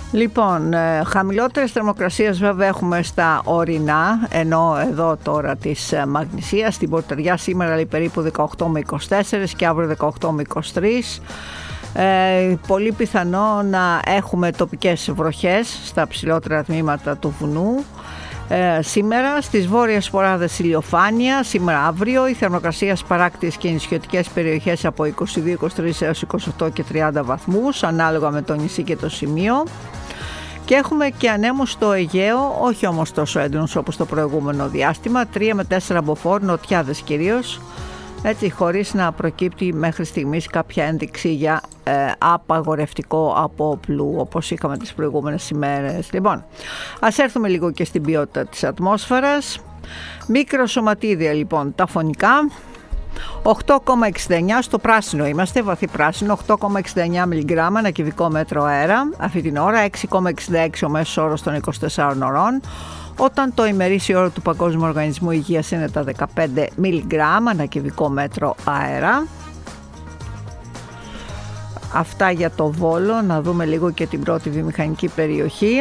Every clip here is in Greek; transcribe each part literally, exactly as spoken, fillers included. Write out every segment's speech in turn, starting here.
Λοιπόν, χαμηλότερες θερμοκρασίες βέβαια έχουμε στα ορεινά, ενώ εδώ τώρα της Μαγνησίας, στην Πορτεριά σήμερα λέει περίπου δεκαοκτώ με είκοσι τέσσερα και αύριο δεκαοκτώ με είκοσι τρία. Ε, πολύ πιθανό να έχουμε τοπικές βροχές στα ψηλότερα τμήματα του βουνού. Ε, σήμερα στις βόρειες σποράδες ηλιοφάνεια, σήμερα αύριο η θερμοκρασία στις παράκτιες και νησιωτικές περιοχές από είκοσι δύο είκοσι τρία έως είκοσι οκτώ και τριάντα βαθμούς ανάλογα με το νησί και το σημείο. Και έχουμε και ανέμους στο Αιγαίο, όχι όμως τόσο έντονους όπως το προηγούμενο διάστημα, τρία με τέσσερα μποφόρ, νοτιάδες κυρίως, έτσι χωρίς να προκύπτει μέχρι στιγμής κάποια ένδειξη για ε, απαγορευτικό απόπλου όπως είχαμε τις προηγούμενες ημέρες. Λοιπόν, ας έρθουμε λίγο και στην ποιότητα της ατμόσφαιρας. Μικροσωματίδια λοιπόν, τα φωνικά. οκτώ κόμμα εξήντα εννιά στο πράσινο είμαστε, βαθύ πράσινο, οκτώ κόμμα εξήντα εννιά μιλιγκράμμα ανά κυβικό μέτρο αέρα αυτή την ώρα, έξι κόμμα εξήντα έξι ο μέσος όρος των είκοσι τεσσάρων ωρών, όταν το ημερήσιο όρο του Παγκόσμιου Οργανισμού Υγείας είναι τα δεκαπέντε μιλιγκράμμα ανά κυβικό μέτρο αέρα. Αυτά για το Βόλο, να δούμε λίγο και την πρώτη βιομηχανική περιοχή.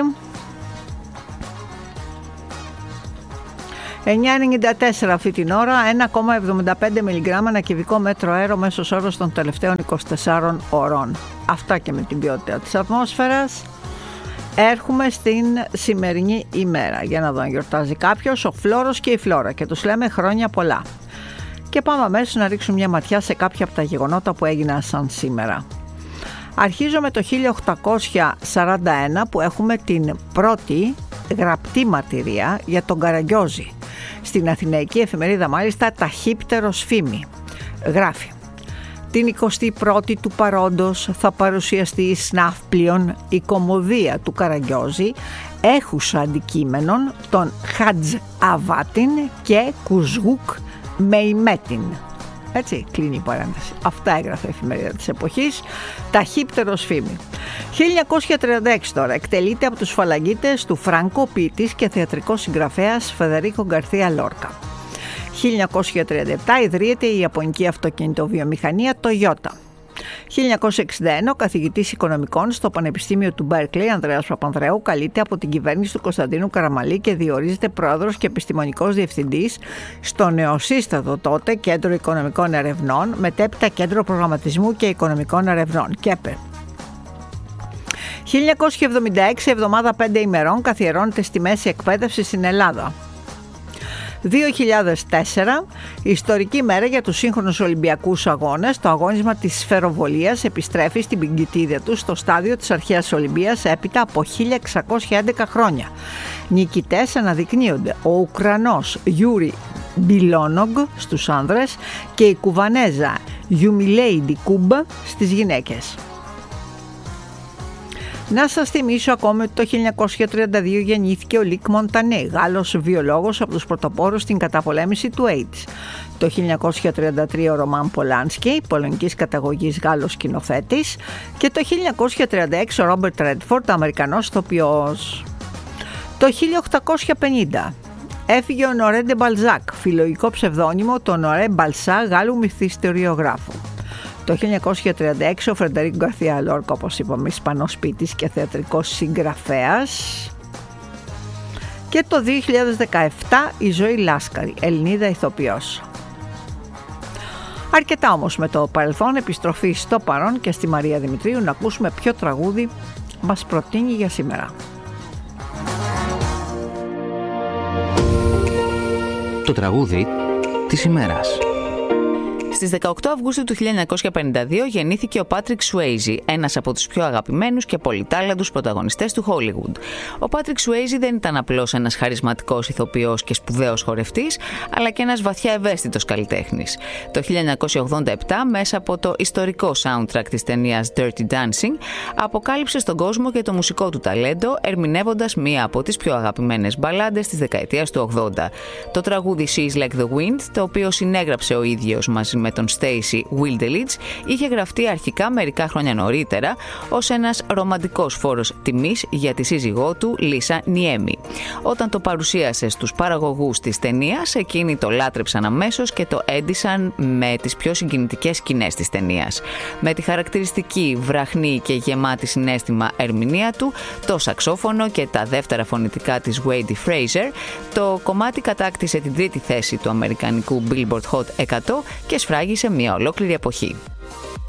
εννιά κόμμα ενενήντα τέσσερα αυτή την ώρα, ένα κόμμα εβδομήντα πέντε μιλιγκράμμα ανά κυβικό μέτρο αέρα, μέσος όρος των τελευταίων είκοσι τεσσάρων ωρών. Αυτά και με την ποιότητα της ατμόσφαιρας. Έρχομαι στην σημερινή ημέρα, για να δω αν γιορτάζει κάποιος, ο Φλόρος και η Φλόρα, και τους λέμε χρόνια πολλά. Και πάμε αμέσως να ρίξουμε μια ματιά σε κάποια από τα γεγονότα που έγιναν σαν σήμερα. Αρχίζω με το χίλια οκτακόσια σαράντα ένα που έχουμε την πρώτη γραπτή μαρτυρία για τον Καραγκιόζη. Στην αθηναϊκή εφημερίδα μάλιστα Ταχύπτερος Φήμη γράφει: την εικοστή πρώτη του παρόντος θα παρουσιαστεί εις Ναύπλιον η κωμωδία του Καραγκιόζη, έχουσα αντικείμενον τον Χατζ Αβάτιν και Κουζγούκ Μεϊμέτιν. Έτσι κλείνει η παρένθεση. Αυτά έγραφε η εφημερίδα της εποχής, Ταχύπτερος Φήμη. χίλια εννιακόσια τριάντα έξι τώρα, εκτελείται από τους φαλαγγίτες του Φράνκο ποιητής και θεατρικός συγγραφέας Φεδερίκο Γκαρθία Λόρκα. χίλια εννιακόσια τριάντα επτά ιδρύεται η Ιαπωνική αυτοκινητοβιομηχανία Toyota. χίλια εννιακόσια εξήντα ένα ο καθηγητής οικονομικών στο Πανεπιστήμιο του Μπέρκλεϊ, Ανδρέας Παπανδρέου, καλείται από την κυβέρνηση του Κωνσταντίνου Καραμαλή και διορίζεται πρόεδρος και επιστημονικός διευθυντής στο νεοσύστατο τότε Κέντρο Οικονομικών Ερευνών, μετέπειτα Κέντρο Προγραμματισμού και Οικονομικών Ερευνών, ΚΕΠΕ. χίλια εννιακόσια εβδομήντα έξι εβδομάδα πέντε ημερών καθιερώνεται στη μέση εκπαίδευση στην Ελλάδα. δύο χιλιάδες τέσσερα, ιστορική μέρα για τους σύγχρονους Ολυμπιακούς Αγώνες. Το αγώνισμα της σφαιροβολίας επιστρέφει στην πυγκητίδια του στο στάδιο της αρχαίας Ολυμπίας έπειτα από χίλια εξακόσια έντεκα χρόνια. Νικητές αναδεικνύονται ο Ουκρανός Γιούρι Μπιλόνογκ στους άνδρες και η Κουβανέζα Γιουμιλέιντι Κούμπ στις γυναίκες. Να σας θυμίσω ακόμη ότι το χίλια εννιακόσια τριάντα δύο γεννήθηκε ο Λίκ Μοντανέ, Γάλλος βιολόγος από τους πρωτοπόρους στην καταπολέμηση του AIDS. Το χίλια εννιακόσια τριάντα τρία ο Ρωμάν Πολάνσκι, πολωνικής καταγωγής Γάλλος σκηνοθέτης, και το χίλια εννιακόσια τριάντα έξι ο Ρόμπερτ Ρέντφορντ, Αμερικανός ηθοποιός. Το χίλια οκτακόσια πενήντα έφυγε ο Νορέ ντε Μπαλζάκ, φιλολογικό ψευδόνυμο του Νορέ Μπαλσά, Γάλλου μυθιστοριογράφου. Το χίλια εννιακόσια τριάντα έξι ο Φρεντερίκο Γκαρθία Λόρκα, όπως είπαμε, Ισπανός ποιητής και θεατρικός συγγραφέας. Και το δύο χιλιάδες δεκαεπτά η Ζωή Λάσκαρη, Ελληνίδα ηθοποιός. Αρκετά όμως με το παρελθόν, επιστροφή στο παρόν και στη Μαρία Δημητρίου να ακούσουμε ποιο τραγούδι μας προτείνει για σήμερα. Το τραγούδι της ημέρας. Στις δεκαοκτώ Αυγούστου του χίλια εννιακόσια πενήντα δύο γεννήθηκε ο Πάτρικ Σουέιζι, ένας από τους πιο αγαπημένους και πολυτάλαντους πρωταγωνιστές του Hollywood. Ο Πάτρικ Σουέιζι δεν ήταν απλώς ένας χαρισματικός ηθοποιός και σπουδαίος χορευτής, αλλά και ένας βαθιά ευαίσθητος καλλιτέχνης. Το χίλια εννιακόσια ογδόντα επτά, μέσα από το ιστορικό soundtrack της ταινίας Dirty Dancing, αποκάλυψε στον κόσμο και το μουσικό του ταλέντο, ερμηνεύοντας μία από τις πιο αγαπημένες μπαλάντες της δεκαετίας του ογδόντα. Το τραγούδι She's Like the Wind, το οποίο συνέγραψε ο ίδιος μαζί με με τον Stacy Wildelic είχε γραφτεί αρχικά μερικά χρόνια νωρίτερα ως ένας ρομαντικός φόρος τιμής για τη σύζυγό του Lisa Niemi. Όταν το παρουσίασε στους παραγωγούς της ταινίας, εκείνοι το λάτρεψαν αμέσως και το έντυσαν με τις πιο συγκινητικές σκηνές της ταινίας. Με τη χαρακτηριστική βραχνή και γεμάτη συναίσθημα ερμηνεία του, το σαξόφωνο και τα δεύτερα φωνητικά της Wadey Fraser, το κομμάτι κατάκτησε την τρίτη θέση του αμερικανικού Billboard Hot εκατό και σφράγισε μια ολόκληρη εποχή.